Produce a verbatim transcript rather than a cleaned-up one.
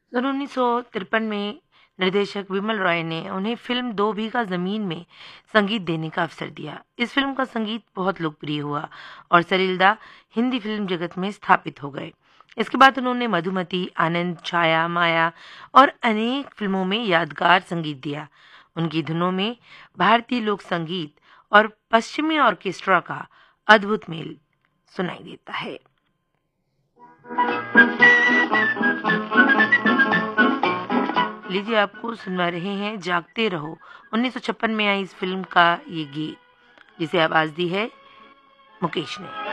सन उन्नीस सौ तिरपन में निर्देशक विमल रॉय ने उन्हें फिल्म दो बीघा जमीन में संगीत देने का अवसर दिया। इस फिल्म का संगीत बहुत लोकप्रिय हुआ और सलीलदा हिंदी फिल्म जगत में स्थापित हो गए। इसके बाद उन्होंने मधुमती, आनंद, छाया, माया और अनेक फिल्मों में यादगार संगीत दिया। उनकी धुनों में भारतीय लोक संगीत और पश्चिमी ऑर्केस्ट्रा का अद्भुत मेल सुनाई देता है। लीजिए, आपको सुनवा रहे हैं जागते रहो, उन्नीस सौ छप्पन में आई इस फिल्म का ये गीत, जिसे आवाज दी है मुकेश ने।